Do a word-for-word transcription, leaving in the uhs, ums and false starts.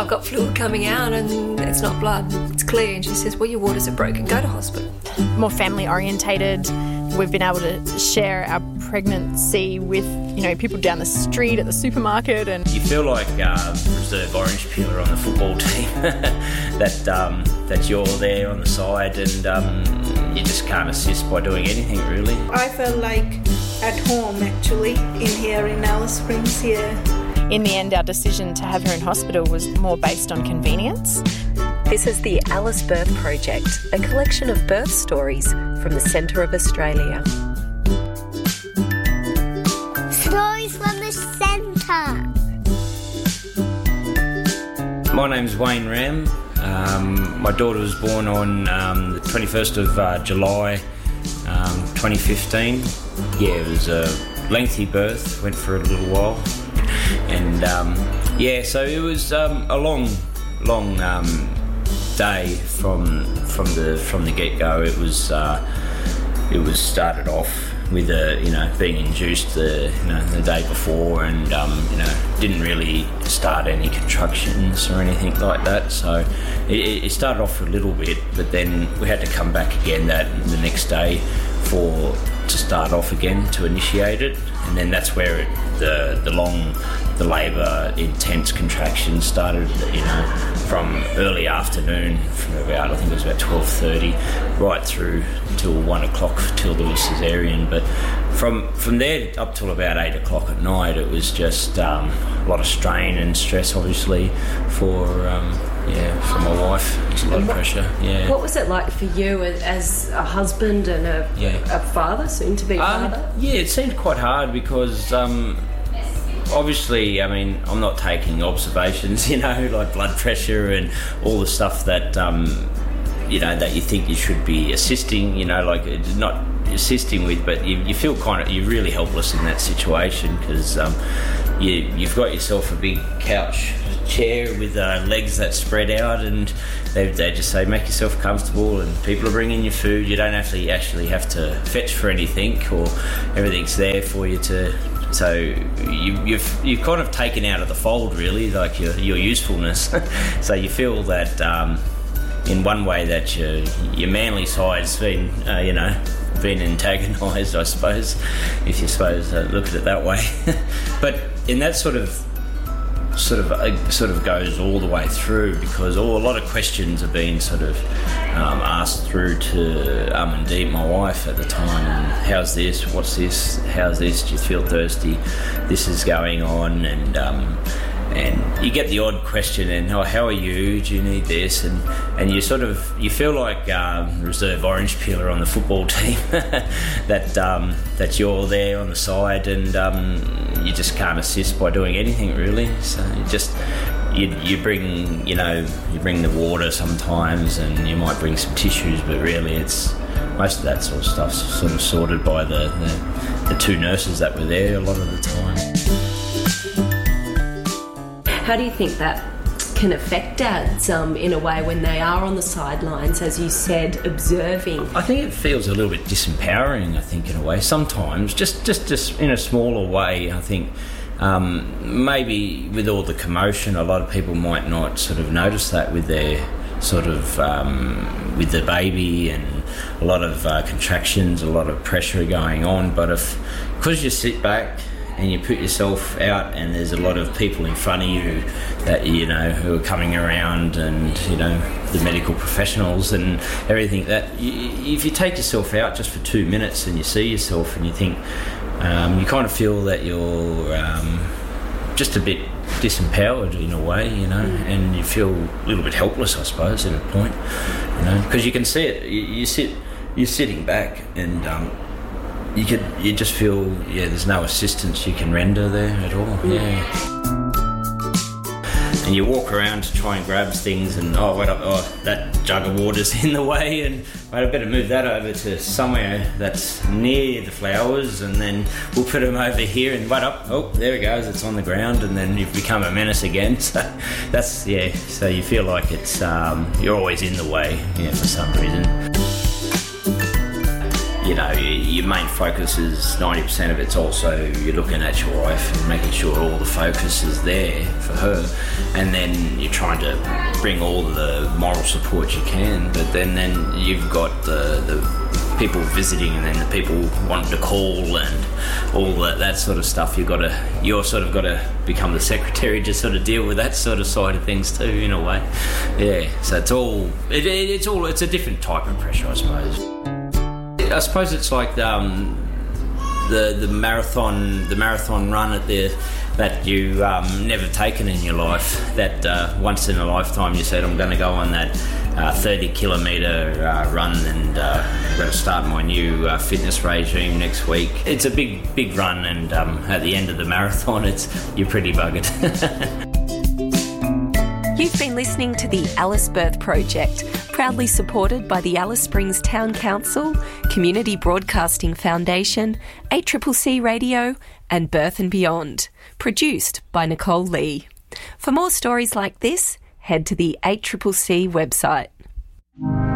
I've got fluid coming out and it's not blood, it's clear. And she says, well, your waters are broken, go to hospital. More family orientated. We've been able to share our pregnancy with, you know, people down the street at the supermarket. And you feel like uh, reserve orange peeler on the football team, that um, that you're there on the side and um, you just can't assist by doing anything really. I felt like at home actually in here in Alice Springs here. In the end, our decision to have her in hospital was more based on convenience. This is the Alice Birth Project, a collection of birth stories from the centre of Australia. Stories from the centre. My name's Wayne Ram. Um, my daughter was born on um, the twenty-first of uh, July um, twenty fifteen. Yeah, it was a lengthy birth, went for a little while. And um, yeah, so it was um, a long, long um, day from from the from the get go. It was uh, it was started off with a you know being induced the you know the day before, and um, you know didn't really start any contractions or anything like that. So it, it started off for a little bit, but then we had to come back again that the next day for to start off again to initiate it, and then that's where it, the the long the labour intense contractions started, you know, from early afternoon, from about I think it was about twelve thirty right through till one o'clock till there was caesarean. But from from there up till about eight o'clock at night, it was just um, a lot of strain and stress, obviously, for um, yeah for my wife. It's a lot of pressure. Yeah. What was it like for you as a husband and a, yeah. a father, soon to be um, father? Yeah, it seemed quite hard because. Um, Obviously, I mean, I'm not taking observations, you know, like blood pressure and all the stuff that, um, you know, that you think you should be assisting, you know, like not assisting with, but you, you feel kind of, you're really helpless in that situation because um, you, you've got yourself a big couch chair with uh, legs that spread out, and they, they just say make yourself comfortable, and people are bringing you food. You don't actually actually have to fetch for anything, or everything's there for you to. So you, you've you've kind of taken out of the fold, really, like your your usefulness. So you feel that um, in one way that your your manly side's been uh, you know been antagonised, I suppose, if you suppose uh, look at it that way. But in that sort of sort of uh, sort of goes all the way through, because all, a lot of questions are being sort of um, asked through to Amandeep, my wife at the time. And how's this? What's this? How's this? Do you feel thirsty? This is going on, and um, and you get the odd question, and oh, how are you? Do you need this? And and you sort of you feel like um, reserve orange peeler on the football team, that um, that you're there on the side, and um, you just can't assist by doing anything really. So you just you you bring you know you bring the water sometimes, and you might bring some tissues, but really it's most of that sort of stuff's sort of sorted by the the, the two nurses that were there a lot of the time. How do you think that can affect dads um, in a way when they are on the sidelines, as you said, observing? I think it feels a little bit disempowering, I think, in a way. Sometimes, just, just, just in a smaller way, I think um, maybe with all the commotion, a lot of people might not sort of notice that with their sort of, um, with the baby and a lot of uh, contractions, a lot of pressure going on. But if, because you sit back and you put yourself out, and there's a lot of people in front of you that you know who are coming around, and you know the medical professionals and everything, that you, if you take yourself out just for two minutes and you see yourself and you think um, you kind of feel that you're um, just a bit disempowered in a way, you know, and you feel a little bit helpless, I suppose, at a point, you know, because you can see it. You, you sit, you're sitting back, and um, You could, you just feel, yeah, there's no assistance you can render there at all, yeah. And you walk around to try and grab things, and oh, wait up, oh, that jug of water's in the way, and wait, I better move that over to somewhere that's near the flowers, and then we'll put them over here, and wait up, oh, there it goes, it's on the ground, and then you've become a menace again. So that's, yeah, so you feel like it's, um, you're always in the way, yeah, for some reason. you know, your main focus is ninety percent of it's also you're looking at your wife and making sure all the focus is there for her, and then you're trying to bring all the moral support you can, but then, then you've got the, the people visiting and then the people wanting to call and all that, that sort of stuff. You've got to, you're sort of got to become the secretary to sort of deal with that sort of side of things too, in a way. Yeah, so it's all, it, it, it's all, it's a different type of pressure, I suppose. I suppose it's like um, the the marathon the marathon run at the that you um, never taken in your life. That uh, once in a lifetime you said, I'm going to go on that uh, thirty kilometre uh, run, and uh, I'm going to start my new uh, fitness regime next week. It's a big big run, and um, at the end of the marathon, it's you're pretty buggered. You've been listening to the Alice Birth Project, proudly supported by the Alice Springs Town Council, Community Broadcasting Foundation, A C C C Radio and Birth and Beyond. Produced by Nicole Lee. For more stories like this, head to the A C C C website.